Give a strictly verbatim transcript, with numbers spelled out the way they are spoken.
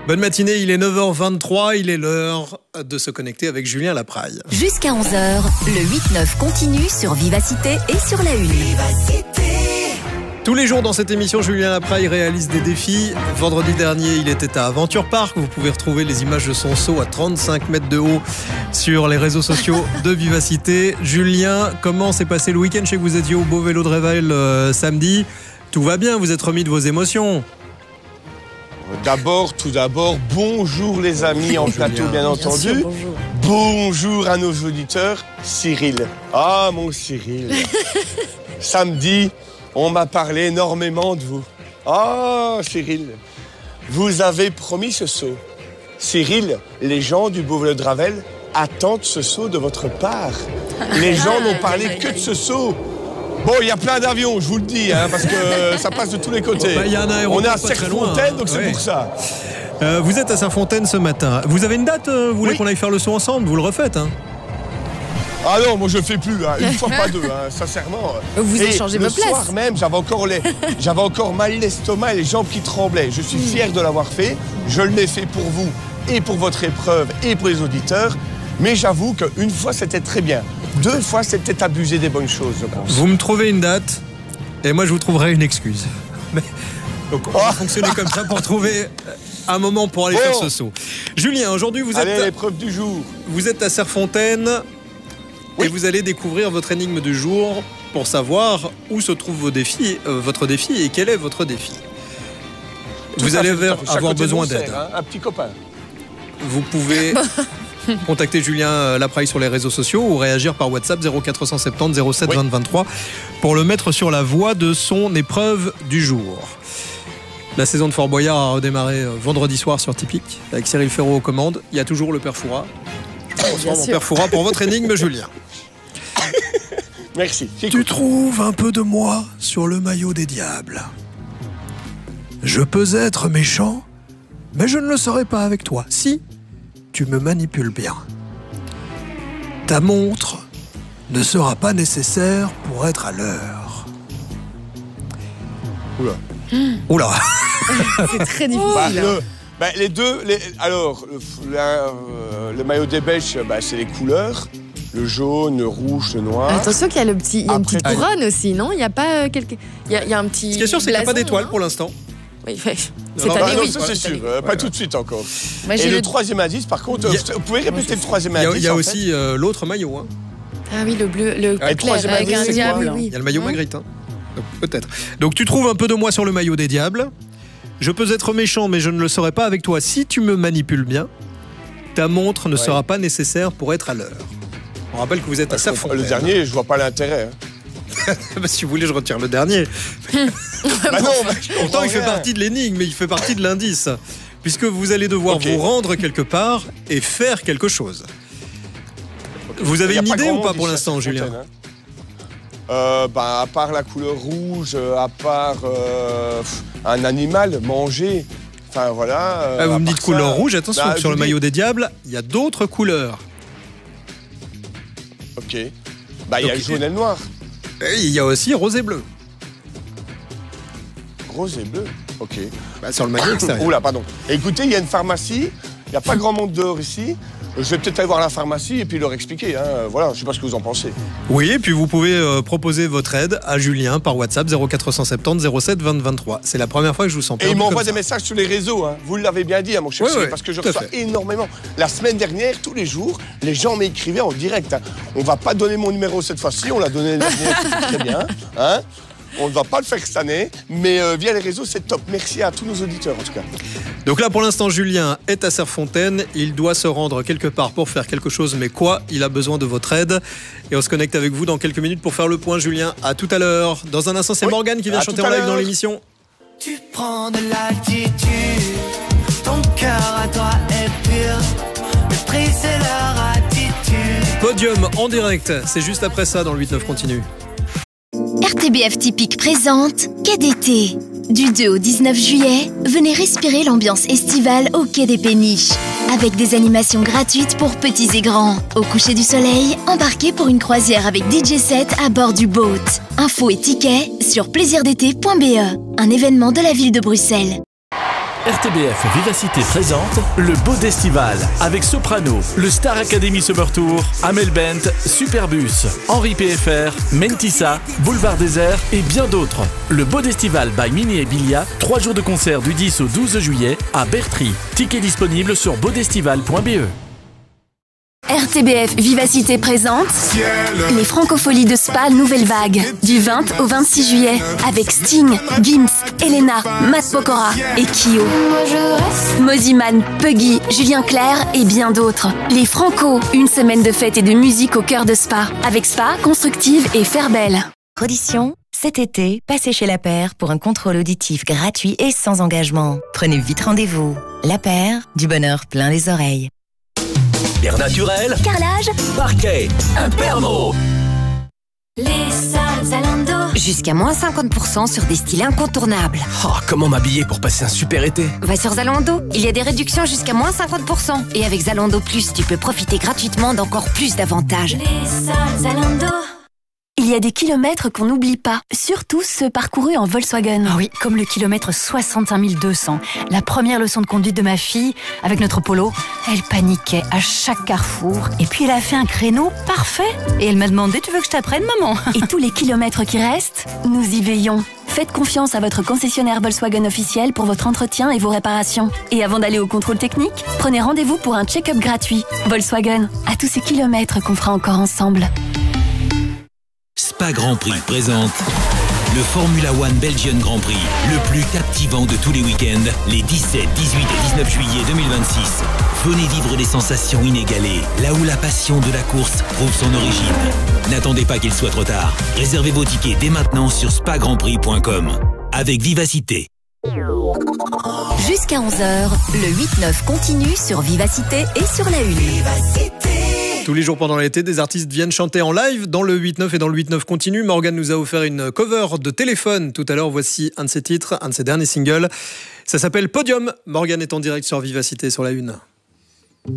Bonne matinée, il est neuf heures vingt-trois, il est l'heure de se connecter avec Julien Lapraille. Jusqu'à onze heures, le huit neuf continue sur Vivacité et sur la Une. Vivacité. Tous les jours dans cette émission, Julien Lapraille réalise des défis. Vendredi dernier, il était à Aventure Park. Vous pouvez retrouver les images de son saut à trente-cinq mètres de haut sur les réseaux sociaux de Vivacité. Julien, comment s'est passé le week-end? Je sais que vous étiez au Beau Vélo de Revel euh, samedi. Tout va bien, vous êtes remis de vos émotions? D'abord, tout d'abord, bonjour les amis en plateau, bien entendu. Bien sûr, bonjour. Bonjour à nos auditeurs. Cyril. Ah, mon Cyril. Samedi, on m'a parlé énormément de vous. Ah, Cyril, vous avez promis ce saut. Cyril, les gens du Beau Vélo de Ravel attendent ce saut de votre part. Les gens n'ont parlé que de ce saut. Bon, il y a plein d'avions, je vous le dis, hein, parce que ça passe de tous les côtés. Bah, y a un on est à hein. Serfontaine, donc c'est ouais. pour ça. Euh, vous êtes à Serfontaine ce matin. Vous avez une date? euh, Vous voulez Oui. qu'on aille faire le saut ensemble? Vous le refaites, hein? Ah non, moi je fais plus, hein. Une fois pas deux, hein, sincèrement. Vous Et échangez le vos places. soir même, j'avais encore, les... j'avais encore mal l'estomac et les jambes qui tremblaient. Je suis fier de l'avoir fait. Je l'ai fait pour vous et pour votre épreuve et pour les auditeurs. Mais j'avoue qu'une fois c'était très bien. Deux fois c'était abusé des bonnes choses, je pense. Vous me trouvez une date et moi je vous trouverai une excuse. Mais... Donc on va Oh. fonctionner comme ça pour trouver un moment pour aller Bon. faire ce saut. Julien, aujourd'hui vous Allez, êtes, l'épreuve du jour. vous êtes à Serfontaine Oui. et vous allez découvrir votre énigme du jour pour savoir où se trouve vos défis, euh, votre défi et quel est votre défi. Tout Vous à allez fait, tout à ver- fait. C'est à avoir côté de besoin Auxerre, d'aide. hein, un petit copain. Vous pouvez contacter Julien Lapraille sur les réseaux sociaux ou réagir par WhatsApp zéro quatre cent soixante-dix zéro sept Oui. vingt vingt-trois pour le mettre sur la voie de son épreuve du jour. La saison de Fort Boyard a redémarré vendredi soir sur Tipeee avec Cyril Ferraud aux commandes. Il y a toujours le père Fouras. Je Bien transforme en sûr. père Fouras pour votre énigme, Julien. Merci. Tu trouves un peu de moi sur le maillot des diables. Je peux être méchant, mais je ne le serai pas avec toi. Si tu me manipules bien. Ta montre ne sera pas nécessaire pour être à l'heure. Oula. Oula. C'est très difficile. Bah, hein. le- bah, les deux, les- alors, le, la- euh, le maillot des Belges, bah, c'est les couleurs. Le jaune, le rouge, le noir. Attention qu'il y a, le petit, il y a une Après- petite couronne aussi, non? Il n'y a pas euh, quelque... il, y a, il y a un petit. Ce qui est sûr, c'est qu'il n'y a pas blason, d'étoile non pour l'instant. Oui, ouais. Cette Non, Ah année, non, oui. ça c'est Cette sûr, année. euh, pas tout de suite encore. Moi, Et j'ai le, le... troisième indice, par contre, Il y a- euh, vous pouvez répéter le troisième Il y a, indice il y a en fait aussi euh, l'autre maillot. Hein. Ah oui, le bleu, le Ah, le clair troisième avec indice, un c'est diable. quoi, oui. Il y a le maillot Hein Magritte. Hein. Donc, peut-être. Donc tu trouves un peu de moi sur le maillot des diables. Je peux être méchant, mais je ne le serai pas avec toi si tu me manipules bien. Ta montre ne Ouais. sera pas nécessaire pour être à l'heure. On rappelle que vous êtes à Serfontaine. Le dernier, je vois pas l'intérêt. hein. Bah, si vous voulez, je retire le dernier. Bah non, bah, je Pourtant, comprends il fait rien. partie de l'énigme, mais il fait partie de l'indice. Puisque vous allez devoir Ok. vous rendre quelque part et faire quelque chose. Vous avez Il y a une pas idée grand ou pas monde pour ici à l'instant, Julien? Serfontaine, hein. euh, bah, à part la couleur rouge, euh, à part euh, pff, un animal mangé. Enfin voilà. euh, Ah, vous à me part dites couleur ça, rouge, attention, bah, sur je le vous maillot dis- des diables, il y a d'autres couleurs. Ok. Bah il y a Donc, le jaune et le noir. Et il y a aussi rose et bleu. Rose et bleu. Ok. Bah, sur le maillot extérieur. Oula, pardon. Écoutez, il y a une pharmacie. Il n'y a pas grand monde dehors ici. Je vais peut-être aller voir la pharmacie et puis leur expliquer. Hein. Voilà, je ne sais pas ce que vous en pensez. Oui, et puis vous pouvez euh, proposer votre aide à Julien par WhatsApp zéro quatre cent soixante-dix zéro sept vingt vingt-trois. C'est la première fois que je vous sens Et perdu il m'envoie comme des ça. messages sur les réseaux. Hein. Vous l'avez bien dit, hein, mon cher Oui, Cyril, oui, parce que je tout à reçois fait. énormément. La semaine dernière, tous les jours, les gens m'écrivaient en direct. Hein. On ne va pas donner mon numéro cette fois-ci. On l'a donné l'année dernière, c'était très bien. Hein. On ne va pas le faire cette année, mais euh, via les réseaux, c'est top. Merci à tous nos auditeurs, en tout cas. Donc là, pour l'instant, Julien est à Serfontaine. Il doit se rendre quelque part pour faire quelque chose, mais quoi? Il a besoin de votre aide. Et on se connecte avec vous dans quelques minutes pour faire le point, Julien. À tout à l'heure. Dans un instant, c'est Oui, Morgane qui vient à chanter tout à en live dans l'heure. l'émission. Tu prends de l'attitude, ton cœur à toi est pur, le prix c'est leur attitude. Podium en direct. C'est juste après ça dans le huit neuf continue. R T B F Typique présente Quai d'été. Du deux au dix-neuf juillet, venez respirer l'ambiance estivale au Quai des Péniches. Avec des animations gratuites pour petits et grands. Au coucher du soleil, embarquez pour une croisière avec D J set à bord du boat. Infos et tickets sur plaisir d'été point b e, un événement de la ville de Bruxelles. R T B F Vivacité présente le Beau d'Estival avec Soprano, le Star Academy Summer Tour, Amel Bent, Superbus, Henri P F R, Mentissa, Boulevard Désert et bien d'autres. Le Beau d'Estival by Mini et Bilia, trois jours de concert du dix au douze juillet à Bertry. Tickets disponibles sur beaudestival point b e. R T B F Vivacité présente les Francopholies de Spa Nouvelle Vague du vingt au vingt-six juillet avec Sting, Gims, Elena, Matt Pokora et Kyo. Moziman, Puggy, Julien Clerc et bien d'autres. Les Franco, une semaine de fête et de musique au cœur de Spa avec Spa, Constructive et Fairbelle. Audition, cet été, passez chez La Paire pour un contrôle auditif gratuit et sans engagement. Prenez vite rendez-vous. La Paire, du bonheur plein les oreilles. Air naturel, Carrelage, parquet, Impermo. les soldes Zalando. Jusqu'à moins cinquante pour cent sur des styles incontournables. Oh, comment m'habiller pour passer un super été? Va sur Zalando, il y a des réductions jusqu'à moins cinquante pour cent. Et avec Zalando Plus, tu peux profiter gratuitement d'encore plus d'avantages. Les soldes Zalando. Il y a des kilomètres qu'on n'oublie pas, surtout ceux parcourus en Volkswagen. Ah oui, comme le kilomètre soixante-un mille deux cents. La première leçon de conduite de ma fille avec notre Polo. Elle paniquait à chaque carrefour. Et puis elle a fait un créneau parfait. Et elle m'a demandé, tu veux que je t'apprenne, maman? Et tous les kilomètres qui restent, nous y veillons. Faites confiance à votre concessionnaire Volkswagen officiel pour votre entretien et vos réparations. Et avant d'aller au contrôle technique, prenez rendez-vous pour un check-up gratuit. Volkswagen, à tous ces kilomètres qu'on fera encore ensemble. Spa Grand Prix présente le Formula One Belgian Grand Prix, le plus captivant de tous les week-ends, les dix-sept, dix-huit et dix-neuf juillet deux mille vingt-six. Venez vivre des sensations inégalées, là où la passion de la course trouve son origine. N'attendez pas qu'il soit trop tard. Réservez vos tickets dès maintenant sur spa grand prix point com. Avec Vivacité. Jusqu'à onze heures, le huit neuf continue sur Vivacité et sur la Une. Tous les jours pendant l'été, des artistes viennent chanter en live dans le huit neuf et dans le huit neuf continue. Morgane nous a offert une cover de Téléphone tout à l'heure. Voici un de ses titres, un de ses derniers singles. Ça s'appelle Podium. Morgane est en direct sur Vivacité sur la Une.